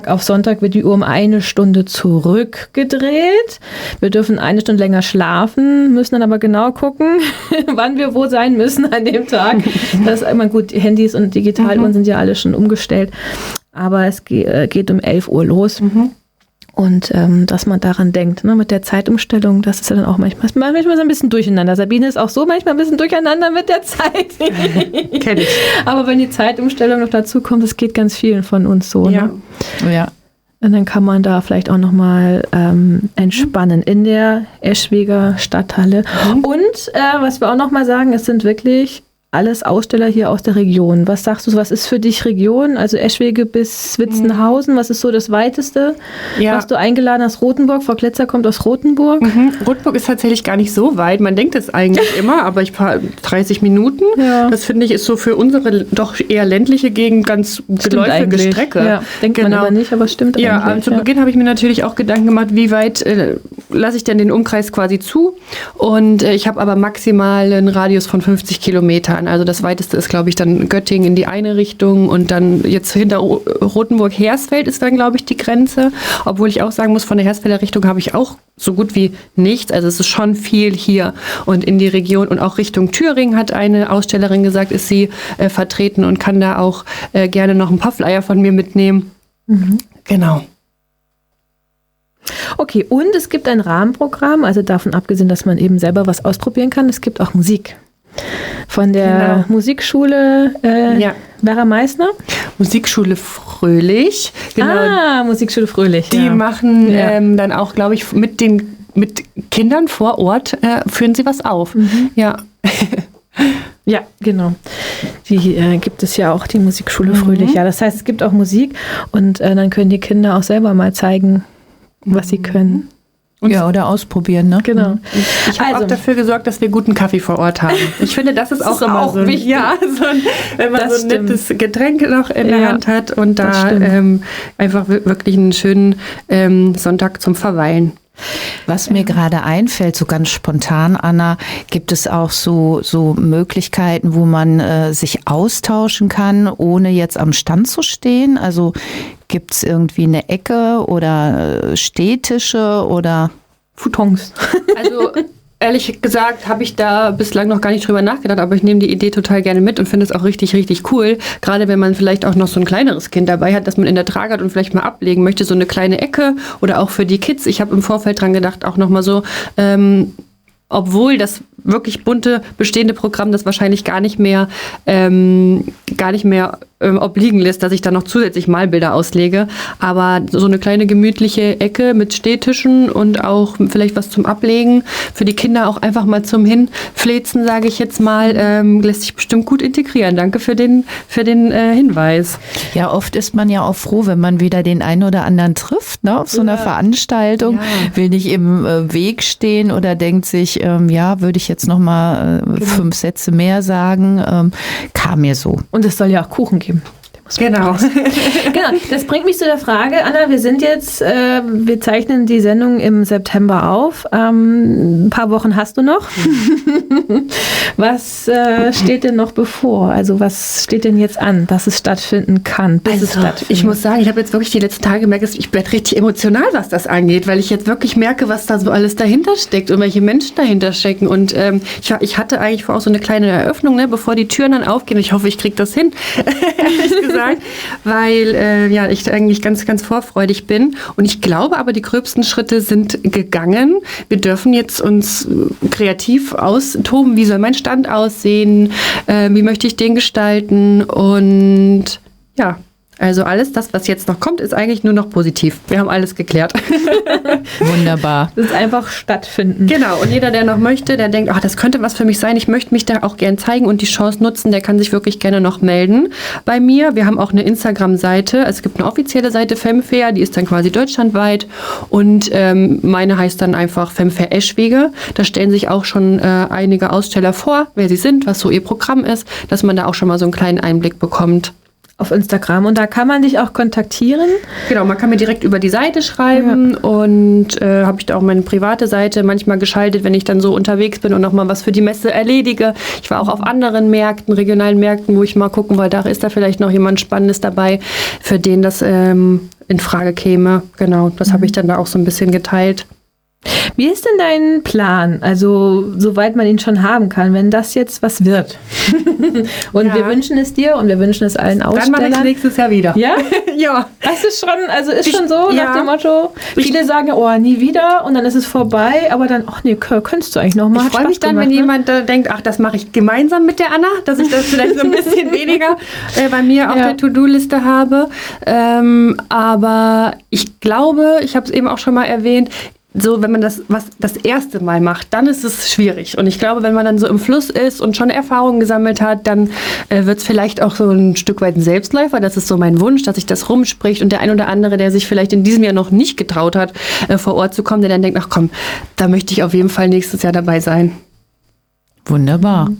Auf Sonntag wird die Uhr um 1 Stunde zurückgedreht. Wir dürfen 1 Stunde länger schlafen, müssen dann aber genau gucken, wann wir wo sein müssen an dem Tag. Das ist immer gut, die Handys und Digitaluhren sind ja alle schon umgestellt. Aber es geht um 11 Uhr los. Und dass man daran denkt, ne, mit der Zeitumstellung, das ist ja dann auch manchmal so ein bisschen durcheinander. Sabine ist auch so manchmal ein bisschen durcheinander mit der Zeit. Kenn ich. Aber wenn die Zeitumstellung noch dazu kommt, das geht ganz vielen von uns so. Ja. Ne? Ja. Und dann kann man da vielleicht auch nochmal entspannen in der Eschweger Stadthalle. Und was wir auch nochmal sagen, es sind wirklich alles Aussteller hier aus der Region. Was sagst du, was ist für dich Region? Also Eschwege bis Witzenhausen, was ist so das Weiteste, was du eingeladen hast? Rotenburg, Frau Kletzer kommt aus Rotenburg. Rotenburg ist tatsächlich gar nicht so weit. Man denkt es eigentlich immer, aber ich fahre 30 Minuten. Ja. Das finde ich ist so für unsere doch eher ländliche Gegend ganz geläufige Strecke. Ja, denkt man aber nicht, aber es stimmt ja, eigentlich. Zu Beginn habe ich mir natürlich auch Gedanken gemacht, wie weit lasse ich denn den Umkreis quasi zu? Und ich habe aber maximal einen Radius von 50 Kilometern. Also das weiteste ist, glaube ich, dann Göttingen in die eine Richtung und dann jetzt hinter Rotenburg-Hersfeld ist dann, glaube ich, die Grenze. Obwohl ich auch sagen muss, von der Hersfelder Richtung habe ich auch so gut wie nichts. Also es ist schon viel hier und in die Region. Und auch Richtung Thüringen hat eine Ausstellerin gesagt, ist sie vertreten und kann da auch gerne noch ein paar Flyer von mir mitnehmen. Genau. Okay, und es gibt ein Rahmenprogramm, also davon abgesehen, dass man eben selber was ausprobieren kann, es gibt auch Musik. Von der Musikschule Vera Meissner? Musikschule Fröhlich. Genau. Musikschule Fröhlich. Die machen dann auch, glaube ich, mit Kindern vor Ort führen sie was auf. Ja. Ja, genau. Die gibt es ja auch, die Musikschule Fröhlich. Ja, das heißt, es gibt auch Musik und dann können die Kinder auch selber mal zeigen, was sie können. Oder ausprobieren, ne? Genau. Ich habe auch dafür gesorgt, dass wir guten Kaffee vor Ort haben. Ich finde, das ist auch immer so wichtig. Ja, wenn man so ein nettes Getränk noch in der Hand hat und da einfach wirklich einen schönen Sonntag zum Verweilen. Was mir gerade einfällt, so ganz spontan, Anna, gibt es auch so Möglichkeiten, wo man sich austauschen kann, ohne jetzt am Stand zu stehen? Also gibt es irgendwie eine Ecke oder Stehtische oder Futons? Also ehrlich gesagt habe ich da bislang noch gar nicht drüber nachgedacht, aber ich nehme die Idee total gerne mit und finde es auch richtig, richtig cool. Gerade wenn man vielleicht auch noch so ein kleineres Kind dabei hat, das man in der Trage hat und vielleicht mal ablegen möchte, so eine kleine Ecke oder auch für die Kids. Ich habe im Vorfeld dran gedacht, auch nochmal so, obwohl das wirklich bunte bestehende Programm das wahrscheinlich gar nicht mehr obliegen lässt, dass ich dann noch zusätzlich Malbilder auslege. Aber so eine kleine gemütliche Ecke mit Stehtischen und auch vielleicht was zum Ablegen. Für die Kinder auch einfach mal zum Hinfläzen, sage ich jetzt mal, lässt sich bestimmt gut integrieren. Danke für den Hinweis. Ja, oft ist man ja auch froh, wenn man wieder den einen oder anderen trifft, ne, auf so einer Veranstaltung. Ja. Will nicht im Weg stehen oder denkt sich, würde ich jetzt noch mal 5 Sätze mehr sagen. Kam mir so. Und es soll ja auch Kuchen geben. Genau. Genau. Das bringt mich zu der Frage, Anna, wir zeichnen die Sendung im September auf. Ein paar Wochen hast du noch. Was steht denn noch bevor? Also was steht denn jetzt an, dass es stattfinden kann, bis es stattfindet? Ich muss sagen, ich habe jetzt wirklich die letzten Tage gemerkt, ich werde richtig emotional, was das angeht, weil ich jetzt wirklich merke, was da so alles dahinter steckt und welche Menschen dahinter stecken. Und ich hatte eigentlich vor auch so eine kleine Eröffnung, ne, bevor die Türen dann aufgehen. Ich hoffe, ich kriege das hin, ehrlich gesagt. Weil ich eigentlich ganz, ganz vorfreudig bin. Und ich glaube aber, die gröbsten Schritte sind gegangen. Wir dürfen jetzt uns kreativ austoben. Wie soll mein Stand aussehen? Wie möchte ich den gestalten? Und ja, also alles das, was jetzt noch kommt, ist eigentlich nur noch positiv. Wir haben alles geklärt. Wunderbar. Das ist einfach stattfinden. Genau. Und jeder, der noch möchte, der denkt, das könnte was für mich sein, ich möchte mich da auch gern zeigen und die Chance nutzen, der kann sich wirklich gerne noch melden bei mir. Wir haben auch eine Instagram-Seite. Es gibt eine offizielle Seite Femfair, die ist dann quasi deutschlandweit. Und meine heißt dann einfach Femfair Eschwege. Da stellen sich auch schon einige Aussteller vor, wer sie sind, was so ihr Programm ist, dass man da auch schon mal so einen kleinen Einblick bekommt. Auf Instagram. Und da kann man dich auch kontaktieren? Genau, man kann mir direkt über die Seite schreiben und habe ich da auch meine private Seite manchmal geschaltet, wenn ich dann so unterwegs bin und nochmal was für die Messe erledige. Ich war auch auf anderen Märkten, regionalen Märkten, wo ich mal gucken wollte, ist da vielleicht noch jemand Spannendes dabei, für den das in Frage käme. Genau, das habe ich dann da auch so ein bisschen geteilt. Wie ist denn dein Plan? Also, soweit man ihn schon haben kann, wenn das jetzt was wird. Und wir wünschen es dir und wir wünschen es allen Ausstellern. Dann mache ich nächstes Jahr wieder. Ja? Ja. Das ist schon, also ist schon so nach dem Motto, viele sagen, oh, nie wieder und dann ist es vorbei, aber dann, ach nee, könntest du eigentlich noch mal. Ich freue mich dann, wenn jemand denkt, ach, das mache ich gemeinsam mit der Anna, dass ich das vielleicht so ein bisschen weniger bei mir auf der To-Do-Liste habe. Aber ich glaube, ich habe es eben auch schon mal erwähnt, so, wenn man das erste Mal macht, dann ist es schwierig. Und ich glaube, wenn man dann so im Fluss ist und schon Erfahrungen gesammelt hat, dann wird es vielleicht auch so ein Stück weit ein Selbstläufer. Das ist so mein Wunsch, dass sich das rumspricht. Und der ein oder andere, der sich vielleicht in diesem Jahr noch nicht getraut hat, vor Ort zu kommen, der dann denkt, ach komm, da möchte ich auf jeden Fall nächstes Jahr dabei sein. Wunderbar.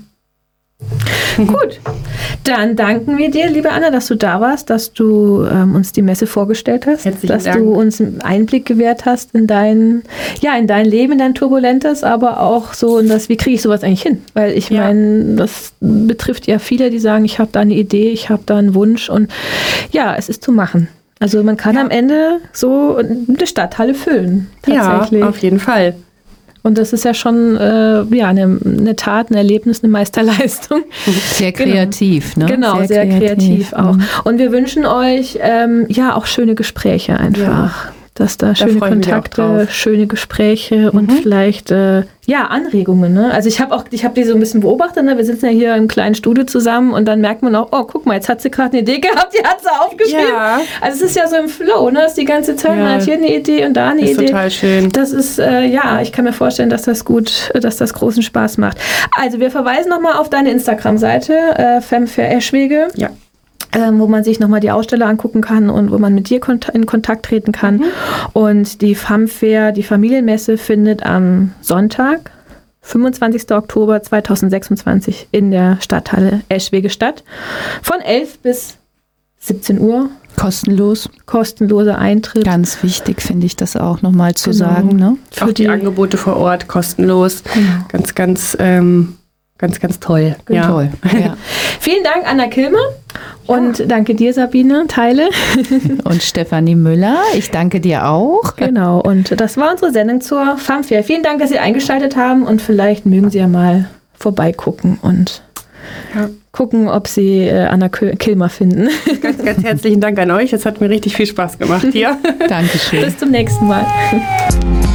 Gut, dann danken wir dir, liebe Anna, dass du da warst, dass du uns die Messe vorgestellt hast, dass du uns einen Einblick gewährt hast in dein Leben, in dein turbulentes, aber auch so in das, wie kriege ich sowas eigentlich hin? Weil ich meine, das betrifft ja viele, die sagen, ich habe da eine Idee, ich habe da einen Wunsch und ja, es ist zu machen. Also man kann am Ende so eine Stadthalle füllen, tatsächlich. Ja, auf jeden Fall. Und das ist ja schon eine Tat, ein Erlebnis, eine Meisterleistung. Sehr kreativ, ne? Genau, sehr kreativ auch. Und wir wünschen euch auch schöne Gespräche einfach. Ja. Dass da schöne Kontakte, schöne Gespräche und vielleicht Anregungen. Ne? Also ich habe die so ein bisschen beobachtet. Ne? Wir sitzen ja hier im kleinen Studio zusammen und dann merkt man auch, oh, guck mal, jetzt hat sie gerade eine Idee gehabt, die hat sie aufgeschrieben. Ja. Also es ist ja so im Flow, ne? Das ist die ganze Zeit, man hat hier eine Idee und da eine Idee. Das ist total schön. Das ist, ich kann mir vorstellen, dass das großen Spaß macht. Also wir verweisen nochmal auf deine Instagram-Seite, Femfair Eschwege. Ja. Wo man sich nochmal die Aussteller angucken kann und wo man mit dir in Kontakt treten kann. Und die Femfair, die Familienmesse, findet am Sonntag, 25. Oktober 2026 in der Stadthalle Eschwege statt. Von 11 bis 17 Uhr. Kostenlos. Kostenloser Eintritt. Ganz wichtig finde ich das auch nochmal zu sagen. Ne? Auch die Angebote vor Ort kostenlos. Ganz, ganz toll. Ja. Toll. Ja. Vielen Dank, Anna Kilmer. Und danke dir, Sabine Theile. Und Stefanie Müller. Ich danke dir auch. Genau. Und das war unsere Sendung zur Femfair. Vielen Dank, dass Sie eingeschaltet haben. Und vielleicht mögen Sie ja mal vorbeigucken und gucken, ob Sie Anna Kilmer finden. Ganz, ganz herzlichen Dank an euch. Das hat mir richtig viel Spaß gemacht hier. Dankeschön. Bis zum nächsten Mal.